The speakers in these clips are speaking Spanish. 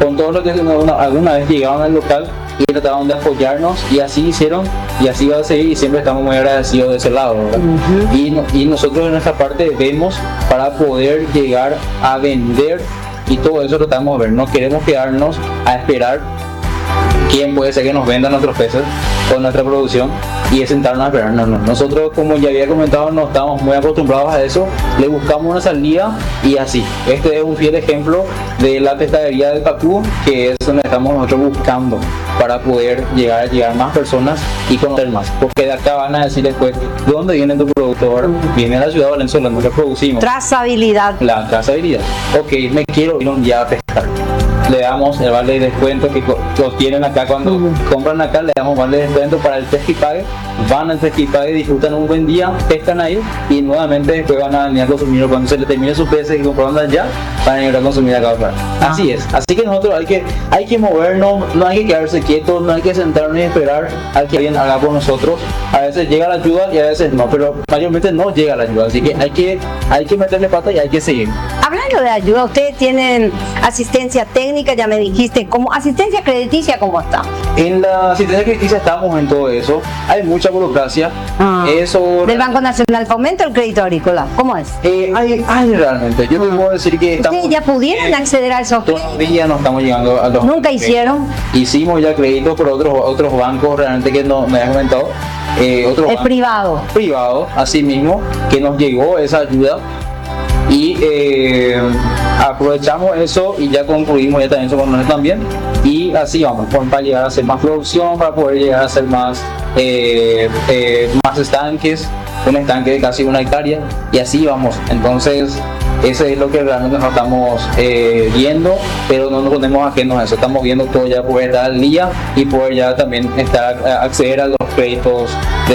con todos los que alguna vez llegaron al local y trataron de apoyarnos, y así hicieron, y así va a seguir, y siempre estamos muy agradecidos de ese lado, ¿verdad? Y nosotros en nuestra parte vemos para poder llegar a vender, y todo eso tratamos de ver. No queremos quedarnos a esperar quién puede ser que nos venda nuestros peces con nuestra producción y es sentarnos a esperar. No. Nosotros, como ya había comentado, no estamos muy acostumbrados a eso, le buscamos una salida, y así. Este es un fiel ejemplo de la pescadería del Pacú, que es donde estamos nosotros buscando para poder llegar a más personas y conocer más, porque de acá van a decir después, ¿de dónde viene tu productor? Viene de la ciudad de Valencia, donde producimos. Trazabilidad. La trazabilidad. Ok, me quiero ir un día a pescar. Le damos el vale de descuento que los tienen acá cuando compran acá, le damos vale de descuento para el pesca y pague. Van al pesca y pague, disfrutan un buen día, pescan ahí y nuevamente después van a venir a consumir. Cuando se les termine sus peces y compraron allá, van a venir a consumir acá afuera. Así es. Así que nosotros hay que movernos, no hay que quedarse quietos, no hay que sentarnos y esperar a que alguien haga por nosotros. A veces llega la ayuda y a veces no, pero mayormente no llega la ayuda. Así que hay que meterle pata y hay que seguir. Hablando de ayuda, ustedes tienen asistencia técnica, ya me dijiste, como asistencia crediticia, ¿cómo está? En la asistencia crediticia estamos en todo eso. Hay mucha burocracia. Eso. ¿Del Banco Nacional Fomento o el Crédito Agrícola? ¿Cómo es? Hay realmente. Yo te puedo decir que estamos. ¿Ustedes ya pudieron acceder a esos créditos? Todavía no estamos llegando a los. ¿Nunca hicieron? Hicimos ya créditos por otros bancos realmente que no me has comentado. Es privado. Privado, así mismo, que nos llegó esa ayuda. Y aprovechamos eso y ya concluimos ya también con nosotros también, y así vamos para llegar a hacer más producción, para poder llegar a hacer más estanques, un estanque de casi 1 hectárea, y así vamos. Entonces eso es lo que realmente nos estamos viendo, pero no nos ponemos ajenos a eso. Estamos viendo todo ya poder dar al día y poder ya también acceder a los créditos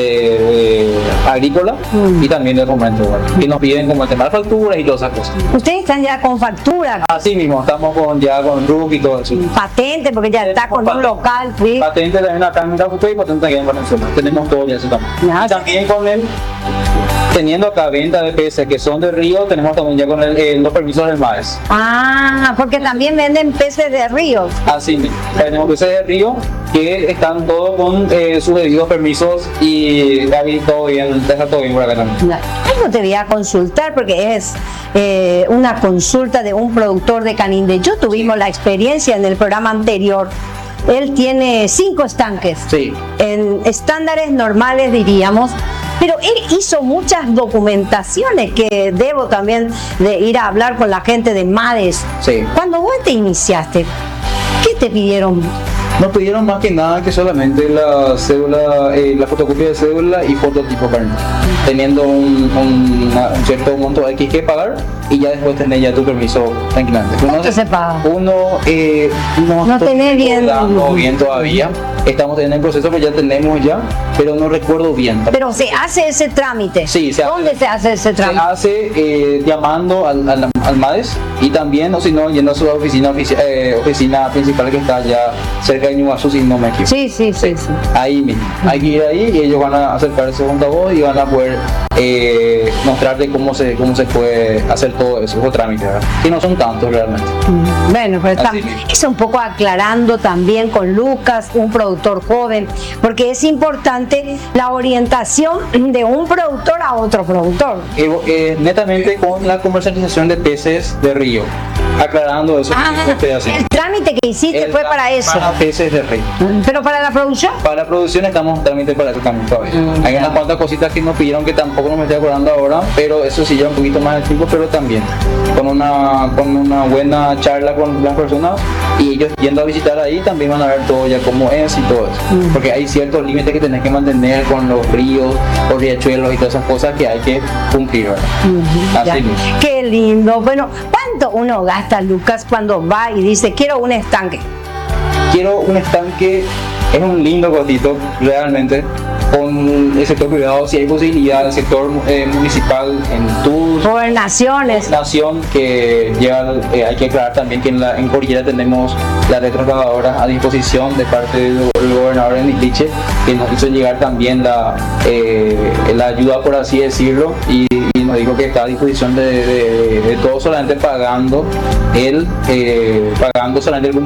agrícola y también de fomento, que nos piden como el tema de facturas y todas esas cosas. Ustedes están ya con factura. Así mismo, estamos ya con RUC y todo eso. Patente, porque ya está con un local. ¿Sí? Patente también acá en Café y patente aquí en Valencia. Tenemos todo ya eso también. Y también con él, teniendo acá venta de peces que son de río, tenemos también ya con los permisos del MAES. Porque también venden peces de río. Así mismo, tenemos peces de río que están todos con sus debidos permisos y David todo bien, deja todo bien por acá también. Algo te voy a consultar porque es una consulta de un productor de Canindeyú. Tuvimos la experiencia en el programa anterior. Él tiene 5 estanques, en estándares normales diríamos, pero él hizo muchas documentaciones que debo también de ir a hablar con la gente de MADES. Cuando vos te iniciaste, ¿qué te pidieron? Nos pidieron más que nada que solamente la cédula, la fotocopia de cédula y fototipo carnet, teniendo un cierto monto X que pagar y ya después tener ya tu permiso tranquilamente. ¿Cuánto se paga? No tenés bien todavía. Estamos en el proceso que ya tenemos ya, pero no recuerdo bien. Pero se hace ese trámite. Sí, ¿Dónde se hace ese trámite? Se hace llamando al MADES y también, o si no, yendo a su oficina principal que está allá cerca de Ñuazú, si no me equivoco. Sí. Ahí mismo. Hay que ir ahí y ellos van a acercarse junto a vos y van a poder mostrarte cómo se puede hacer todo eso, esos trámites, ¿verdad? Que no son tantos realmente. Bueno, pero es un poco aclarando también con Lucas, un productor joven, porque es importante la orientación de un productor a otro productor. Netamente con la comercialización de peces de río, aclarando eso. El trámite que hiciste fue para eso. Para peces de río. Pero para la producción. Para la producción estamos trámite para eso también todavía. Hay unas cuantas cositas que nos pidieron que tampoco no me estoy acordando ahora, pero eso sí lleva un poquito más de tiempo, pero también con una buena charla con las personas y ellos yendo a visitar ahí también van a ver todo ya cómo es y todo eso, porque hay ciertos límites que tenés que mantener con los ríos, los riachuelos y todas esas cosas que hay que cumplir, ¿verdad? Así mismo. Qué lindo. Bueno, ¿cuánto uno gasta, Lucas, cuando va y dice quiero un estanque? Quiero un estanque, es un lindo costito realmente. Con el sector privado, si hay posibilidad, el sector municipal en tus gobernaciones, que lleva, hay que aclarar también que en Cordillera tenemos la retroexcavadora a disposición de parte del gobernador en Liche, que nos hizo llegar también la ayuda, por así decirlo, y nos dijo que está a disposición de todo, solamente pagando solamente el